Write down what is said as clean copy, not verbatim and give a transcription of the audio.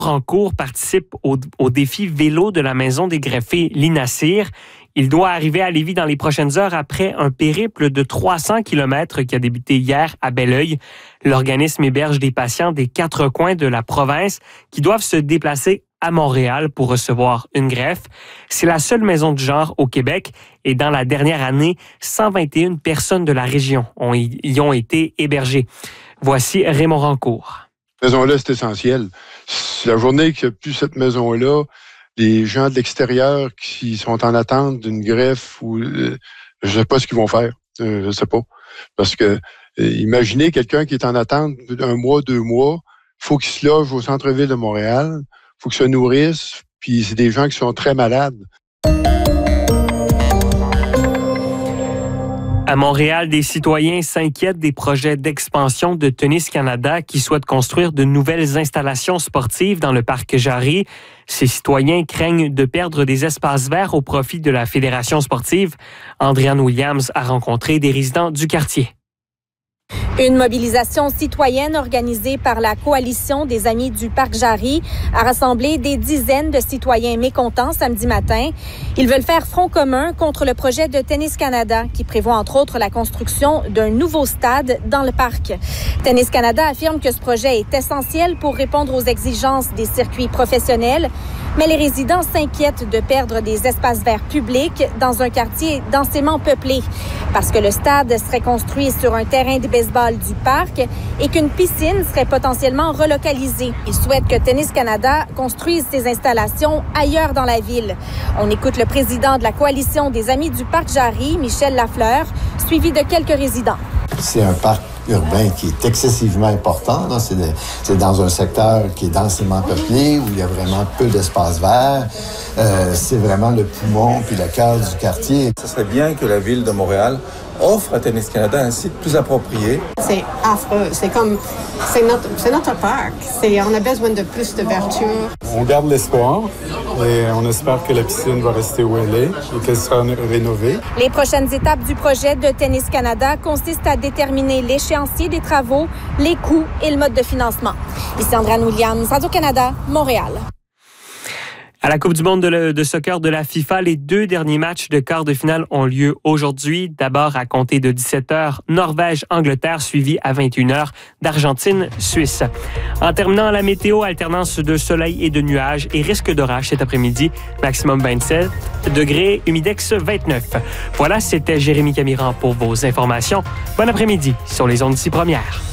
Rancourt participe au défi vélo de la Maison des greffés l'INACIR. Il doit arriver à Lévis dans les prochaines heures après un périple de 300 km qui a débuté hier à Belleuil. L'organisme héberge des patients des 4 coins de la province qui doivent se déplacer à Montréal pour recevoir une greffe. C'est la seule maison du genre au Québec et dans la dernière année, 121 personnes de la région y ont été hébergées. Voici Raymond Rancourt. Cette maison-là, c'est essentiel. La journée qu'il n'y a plus cette maison-là, les gens de l'extérieur qui sont en attente d'une greffe, ou je ne sais pas ce qu'ils vont faire. Je ne sais pas. Parce que imaginez quelqu'un qui est en attente d'un mois, 2 mois, il faut qu'il se loge au centre-ville de Montréal, il faut qu'il se nourrisse, puis c'est des gens qui sont très malades. À Montréal, des citoyens s'inquiètent des projets d'expansion de Tennis Canada qui souhaitent construire de nouvelles installations sportives dans le parc Jarry. Ces citoyens craignent de perdre des espaces verts au profit de la Fédération sportive. Andréane Williams a rencontré des résidents du quartier. Une mobilisation citoyenne organisée par la Coalition des Amis du Parc Jarry a rassemblé des dizaines de citoyens mécontents samedi matin. Ils veulent faire front commun contre le projet de Tennis Canada qui prévoit entre autres la construction d'un nouveau stade dans le parc. Tennis Canada affirme que ce projet est essentiel pour répondre aux exigences des circuits professionnels, mais les résidents s'inquiètent de perdre des espaces verts publics dans un quartier densément peuplé parce que le stade serait construit sur un terrain de baseball du parc et qu'une piscine serait potentiellement relocalisée. Ils souhaitent que Tennis Canada construise ses installations ailleurs dans la ville. On écoute le président de la Coalition des Amis du Parc Jarry, Michel Lafleur, suivi de quelques résidents. C'est un parc urbain qui est excessivement important. Là. C'est dans un secteur qui est densément peuplé, où il y a vraiment peu d'espace vert. C'est vraiment le poumon puis le cœur du quartier. Ce serait bien que la Ville de Montréal offre à Tennis Canada un site plus approprié. C'est affreux. C'est notre parc. On a besoin de plus de verdure. On garde l'espoir et on espère que la piscine va rester où elle est et qu'elle sera rénovée. Les prochaines étapes du projet de Tennis Canada consistent à déterminer l'échéancier des travaux, les coûts et le mode de financement. Ici Andréane Williams, Radio-Canada, Montréal. À la Coupe du monde de soccer de la FIFA, les 2 derniers matchs de quart de finale ont lieu aujourd'hui. D'abord à compter de 17h, Norvège-Angleterre, suivi à 21h d'Argentine-Suisse. En terminant, la météo, alternance de soleil et de nuages et risque d'orage cet après-midi, maximum 27 degrés, humidex 29. Voilà, c'était Jérémy Camiran pour vos informations. Bon après-midi sur les ondes ici premières.